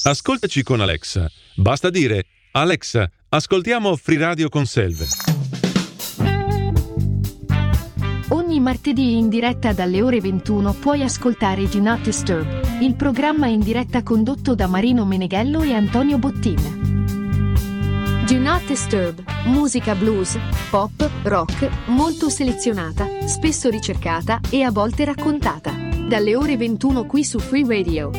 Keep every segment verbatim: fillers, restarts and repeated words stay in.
Ascoltaci con Alexa. Basta dire: Alexa, ascoltiamo Free Radio con Selve. Ogni martedì in diretta dalle ore ventuno puoi ascoltare Do Not Disturb, il programma in diretta condotto da Marino Meneghello e Antonio Bottin. Do Not Disturb, musica blues, pop, rock, molto selezionata, spesso ricercata e a volte raccontata. Dalle ore ventuno qui su Free Radio.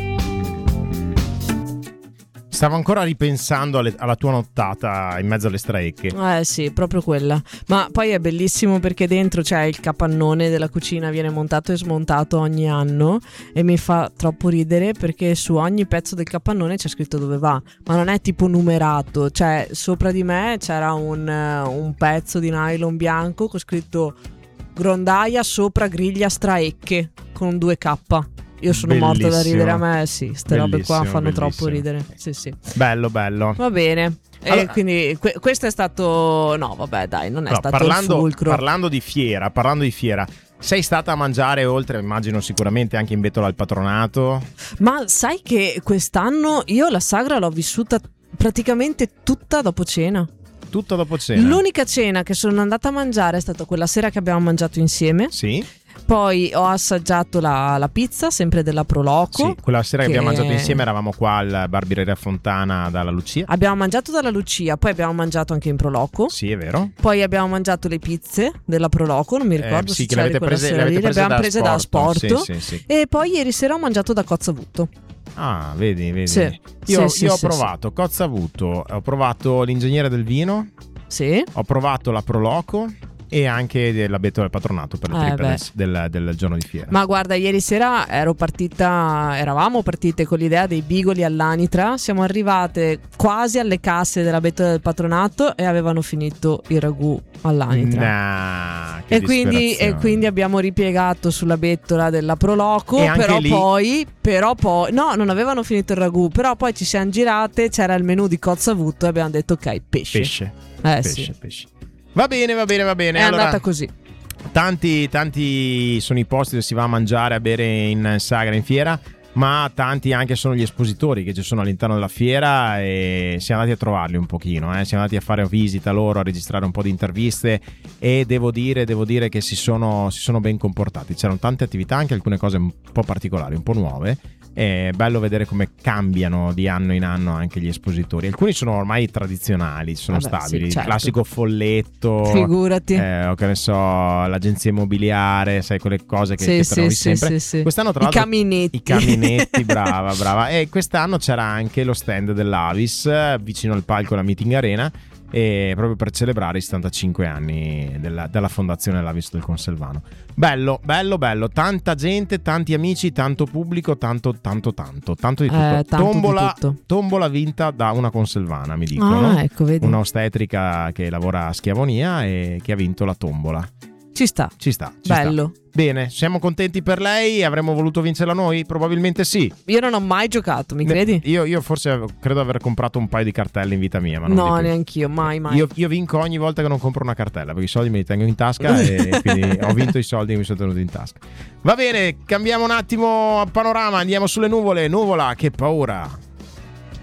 Stavo ancora ripensando alle, alla tua nottata in mezzo alle straecche. Eh sì, proprio quella. Ma poi è bellissimo perché dentro c'è il capannone della cucina, viene montato e smontato ogni anno e mi fa troppo ridere perché su ogni pezzo del capannone c'è scritto dove va, ma non è tipo numerato, cioè sopra di me c'era un, un pezzo di nylon bianco con scritto grondaia sopra griglia straecche con due K. Io sono Bellissimo. morta da ridere, a me sì, ste robe qua fanno bellissimo. troppo ridere. Sì, sì. Bello, bello. Va bene. E Allora, quindi que- questo è stato no, vabbè, dai, non è no, stato parlando, il fulcro. Parlando di fiera, parlando di fiera, sei stata a mangiare oltre, immagino sicuramente anche in Bettola al Patronato? Ma sai che quest'anno io la sagra l'ho vissuta praticamente tutta dopo cena. Tutto dopo cena? L'unica cena che sono andata a mangiare è stata quella sera che abbiamo mangiato insieme. Sì. Poi ho assaggiato la, la pizza, sempre della Proloco. Sì, quella sera che che abbiamo mangiato insieme eravamo qua al Barbireria Fontana dalla Lucia. Abbiamo mangiato dalla Lucia, poi abbiamo mangiato anche in Proloco. Sì, è vero. Poi abbiamo mangiato le pizze della Proloco, non mi ricordo eh, sì, se che c'era l'avete quella prese, sera lì. Le prese abbiamo da prese da Sporto. Sporto. Sì, sì, sì. E poi ieri sera ho mangiato da Cozzavuto. Ah, vedi, vedi. Sì. Io, Sì, io sì, ho sì, provato Cozzavuto, ho provato l'ingegnere del vino, Sì. ho provato la Proloco e anche della Bettola del Patronato per le Eh, triple beh. del, del giorno di fiera. Ma guarda, ieri sera ero partita, eravamo partite con l'idea dei bigoli all'anitra, siamo arrivate quasi alle casse della Bettola del Patronato e avevano finito il ragù all'anitra. Nah, che E quindi, e disperazione. quindi abbiamo ripiegato sulla bettola della Proloco, E anche però lì- poi, però poi, no, non avevano finito il ragù, però poi ci siamo girate, c'era il menù di Cozzavuto e abbiamo detto ok, pesce. pesce. Eh pesce, sì, pesce. Va bene, va bene, va bene. è allora, andata così. Tanti, tanti sono i posti dove si va a mangiare, a bere in sagra, in fiera, ma tanti anche sono gli espositori che ci sono all'interno della fiera e siamo andati a trovarli un pochino, eh. Siamo andati a fare visita loro, a registrare un po' di interviste e devo dire, devo dire che si sono, si sono ben comportati. C'erano tante attività, anche alcune cose un po' particolari, un po' nuove. È bello vedere come cambiano di anno in anno anche gli espositori. Alcuni sono ormai tradizionali, sono Vabbè, stabili. sì, certo. Il classico folletto, Figurati. eh, o che ne so, l'agenzia immobiliare, sai, quelle cose che, Sì, che sì, trovi sì, sempre. sì, sì. Quest'anno tra I l'altro caminetti. i caminetti, brava, brava. E quest'anno c'era anche lo stand dell'Avis eh, vicino al palco della Meeting Arena, e proprio per celebrare i settantacinque anni della, della fondazione dell'Avis del Conselvano. Bello, bello, bello. Tanta gente, tanti amici, tanto pubblico, tanto, tanto, tanto, tanto di tutto. Eh, tanto di tombola, tutto. tombola vinta da una conselvana, mi dicono. Ah, ecco, vedi. Un'ostetrica che lavora a Schiavonia e che ha vinto la tombola. Ci sta. Ci sta, ci Bello. sta. Bene, siamo contenti per lei. Avremmo voluto vincerla noi? Probabilmente sì. Io non ho mai giocato, mi credi? Io, io forse credo aver comprato un paio di cartelle in vita mia, ma non No, di più. neanch'io, mai, mai. Io, io vinco ogni volta che non compro una cartella, perché i soldi me li tengo in tasca e quindi ho vinto i soldi che mi sono tenuti in tasca. Va bene, cambiamo un attimo panorama, andiamo sulle nuvole. Nuvola, che paura.